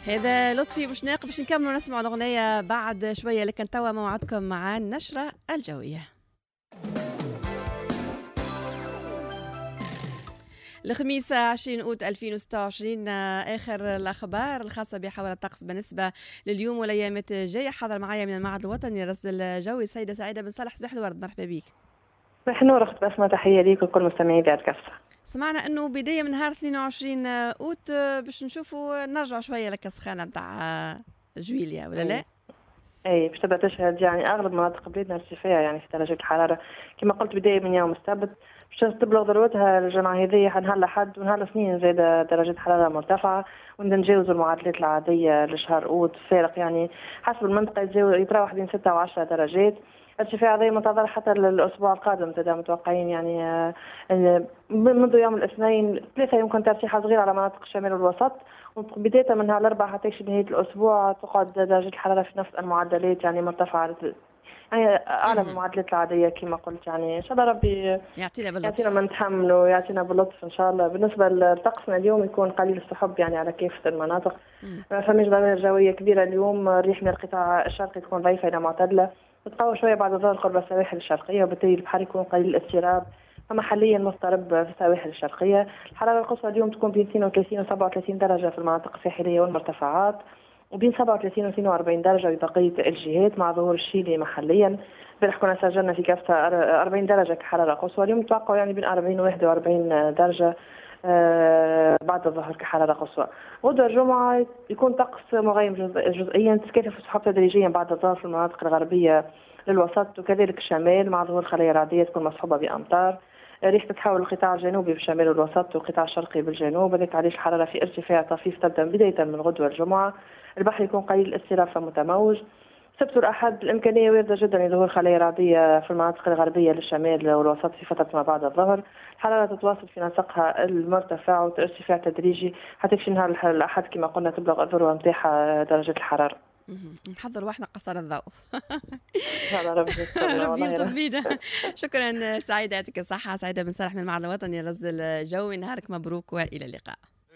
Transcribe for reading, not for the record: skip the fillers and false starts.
هذا لطفي بوشناق باش نكملوا نسمعوا الأغنية بعد شوية، لكن توا موعدكم مع النشرة الجوية. الخميس 20 أوت 2026 آخر الأخبار الخاصة بحوالي الطقس بالنسبة لليوم والأيام الجاية. حاضر معايا من المعهد الوطني للرصد الجوي السيدة سعيدة بن صالح. صباح الورد، مرحبا بك. صباح النور أخت بسمة، تحية ليك وكل مستمعي إذاعة كفة. سمعنا أنه بداية من نهار 22 أوت باش نشوفوا نرجع شوية للكسخانة متاع جويليا ولا لا؟ أي باش تبدأ تشهد يعني أغلب مناطق بلادنا ارتفاع يعني في درجة الحرارة كما قلت بداية من يوم السبت باش تبلغ ذروتها الجمعة هذه نهار الأحد ونهار الاثنين زاد درجة حرارة مرتفعة ونتجاوزوا المعدلات العادية لشهر أوت. فارق يعني حسب المنطقة يتراوح بين 6 و 10 درجات. ارتفاع هذا منتظر حتى الأسبوع القادم، متوقعين يعني منذ يوم الاثنين 3 يمكن ترتيحة صغيرة على مناطق الشمال والوسط، وبداية من نهار الأربعاء حتى نهاية الأسبوع تقعد درجة الحرارة في نفس المعدلات يعني مرتفعة يعني أعلى من المعدلات العادية كما قلت. يعني إن شاء الله ربي يعطينا ما نتحمله، يعطينا باللطف إن شاء الله. بالنسبة لطقسنا اليوم يكون قليل السحب يعني على كافة المناطق، فماش ظواهر جوية كبيرة اليوم. الريح من القطاع الشرقي تكون ضعيفة إلى معتدلة، تتقوى شوية بعد الظهر قرب السواحل الشرقية، وبالتالي البحر يكون قليل الاضطراب، فمحليا مضطرب في السواحل الشرقية. الحرارة القصوى اليوم تكون بين 32 و 37 درجة في المناطق الساحلية والمرتفعات، وبين 37 و 42 درجة في بقية الجهات مع ظهور الشيلي محليا. امبارح كنا سجلنا في كافة 40 درجة كحرارة قصوى، اليوم نتوقع يعني بين 40 و 41 درجة بعد الظهر كحرارة قصوى. غدوة الجمعة يكون طقس مغيم جزئيا، تتكاثف السحب تدريجيا بعد الظهر في المناطق الغربية للوسط وكذلك الشمال مع ظهور خلايا رعدية تكون مصحوبة بأمطار. ريح تتحول القطاع الجنوبي بالشمال والوسط والقطاع الشرقي بالجنوب، هذا تعريش الحرارة في ارتفاع طفيف تبدأ بداية من غدوة الجمعة. البحر يكون قليل الاضطراب فمتموج. السبت والأحد الإمكانية واردة جدا لظهور خلايا رعدية في المناطق الغربية للشمال والوسط في فترة ما بعد الظهر. الحرارة تتواصل في نسقها المرتفع وارتفاع تدريجي حتى في نهار الأحد كما قلنا تبلغ الذروة نتاعها درجة الحرارة. نحضر واحنا قصر الضوء. ربي يلطف بينا. شكرا سعيدة، يعطيك الصحة. سعيدة بن صالح من المعهد الوطني للرصد الجوي، نهارك مبروك وإلى اللقاء.